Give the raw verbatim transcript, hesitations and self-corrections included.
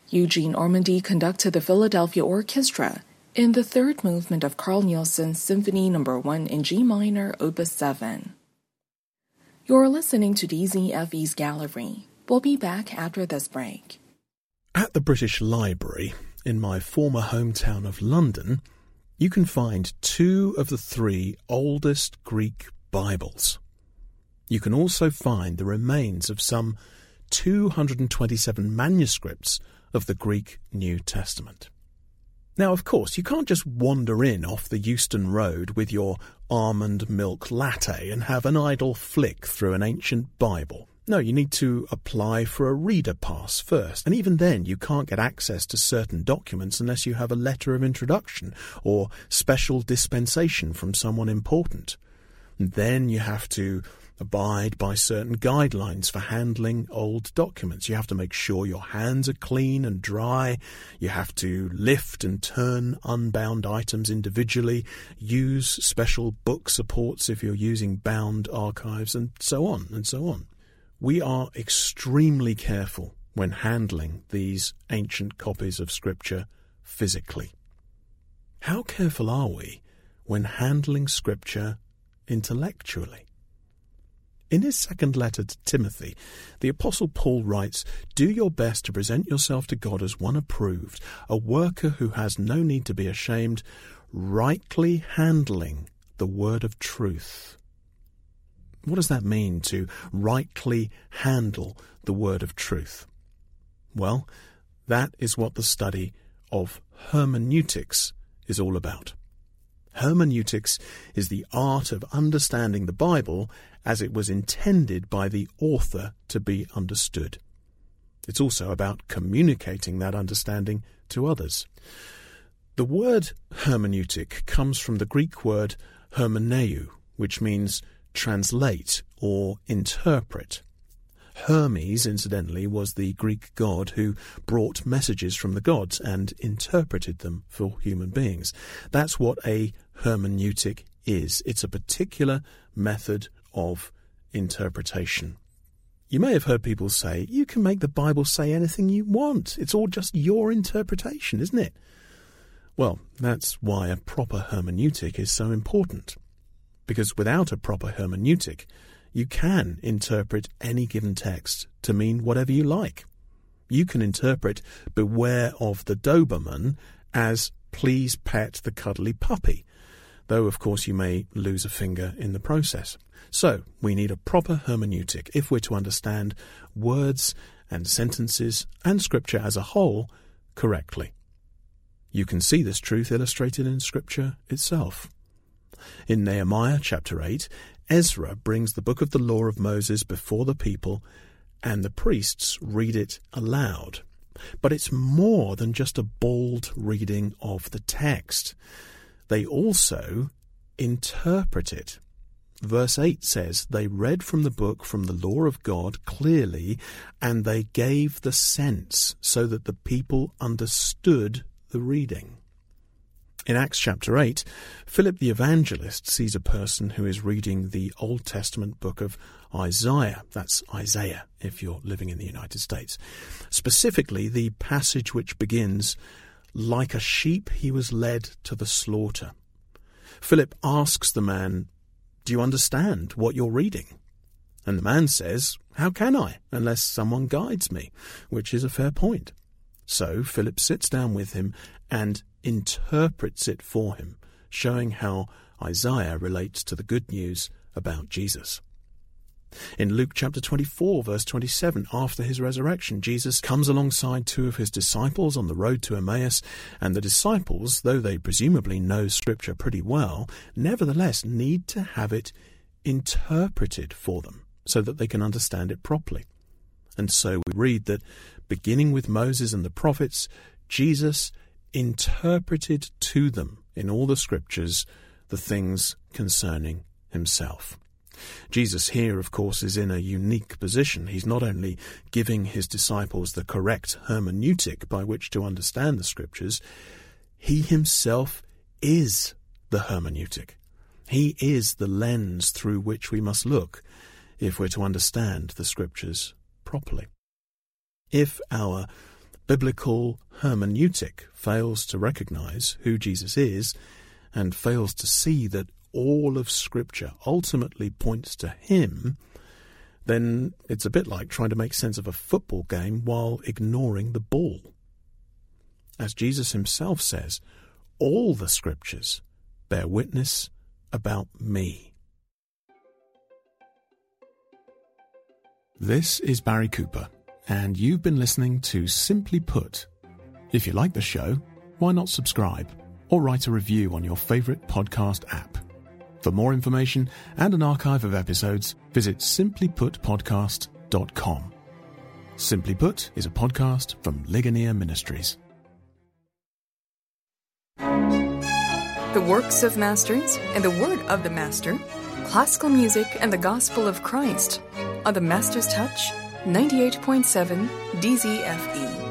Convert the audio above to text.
Eugene Ormandy conducted the Philadelphia Orchestra in the third movement of Carl Nielsen's Symphony Number one in G minor, Opus seven. You're listening to D Z F E's Gallery. We'll be back after this break. At the British Library, in my former hometown of London, you can find two of the three oldest Greek Bibles. You can also find the remains of some two hundred twenty-seven manuscripts of the Greek New Testament. Now, of course, you can't just wander in off the Euston Road with your almond milk latte and have an idle flick through an ancient Bible. No, you need to apply for a reader pass first, and even then you can't get access to certain documents unless you have a letter of introduction or special dispensation from someone important. And then you have to abide by certain guidelines for handling old documents. You have to make sure your hands are clean and dry. You have to lift and turn unbound items individually, use special book supports if you're using bound archives, and so on and so on. We are extremely careful when handling these ancient copies of Scripture physically. How careful are we when handling Scripture intellectually? In his second letter to Timothy, the Apostle Paul writes, "Do your best to present yourself to God as one approved, a worker who has no need to be ashamed, rightly handling the word of truth." What does that mean, to rightly handle the word of truth? Well, that is what the study of hermeneutics is all about. Hermeneutics is the art of understanding the Bible as it was intended by the author to be understood. It's also about communicating that understanding to others. The word hermeneutic comes from the Greek word hermeneu, which means translate or interpret. Hermes, incidentally, was the Greek god who brought messages from the gods and interpreted them for human beings. That's what a hermeneutic is. It's a particular method of interpretation. You may have heard people say, you can make the Bible say anything you want. It's all just your interpretation, isn't it? Well, that's why a proper hermeneutic is so important. Because without a proper hermeneutic, you can interpret any given text to mean whatever you like. You can interpret "beware of the Doberman" as "please pet the cuddly puppy," though of course you may lose a finger in the process. So we need a proper hermeneutic if we're to understand words and sentences and Scripture as a whole correctly. You can see this truth illustrated in Scripture itself. In Nehemiah chapter eight, Ezra brings the book of the law of Moses before the people, and the priests read it aloud. But it's more than just a bald reading of the text. They also interpret it. Verse eight says, "They read from the book, from the law of God, clearly, and they gave the sense so that the people understood the reading." In Acts chapter eight, Philip the evangelist sees a person who is reading the Old Testament book of Isaiah. That's Isaiah, if you're living in the United States. Specifically, the passage which begins, "Like a sheep he was led to the slaughter." Philip asks the man, "Do you understand what you're reading?" And the man says, "How can I, unless someone guides me?" Which is a fair point. So Philip sits down with him and interprets it for him, showing how Isaiah relates to the good news about Jesus. In Luke chapter twenty-four, verse twenty-seven, after his resurrection, Jesus comes alongside two of his disciples on the road to Emmaus, and the disciples, though they presumably know Scripture pretty well, nevertheless need to have it interpreted for them so that they can understand it properly. And so we read that, beginning with Moses and the prophets, Jesus interpreted to them in all the Scriptures the things concerning himself. Jesus here, of course, is in a unique position. He's not only giving his disciples the correct hermeneutic by which to understand the Scriptures, he himself is the hermeneutic. He is the lens through which we must look if we're to understand the Scriptures properly. If our biblical hermeneutic fails to recognize who Jesus is and fails to see that all of Scripture ultimately points to him, then it's a bit like trying to make sense of a football game while ignoring the ball. As Jesus himself says, all the Scriptures bear witness about me. This is Barry Cooper, and you've been listening to Simply Put. If you like the show, why not subscribe or write a review on your favourite podcast app? For more information and an archive of episodes, visit simply put podcast dot com. Simply Put is a podcast from Ligonier Ministries. The works of masters and the word of the master, classical music and the gospel of Christ on the Master's Touch ninety-eight point seven D Z F E.